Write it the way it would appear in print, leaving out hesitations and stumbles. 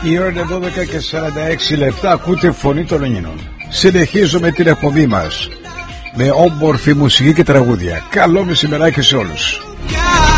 Η ώρα είναι 12 και 46 λεπτά. Ακούτε φωνή των Ελλήνων. Συνεχίζουμε την εκπομπή μας με όμορφη μουσική και τραγούδια. Καλό μεσημεράκι σε όλους.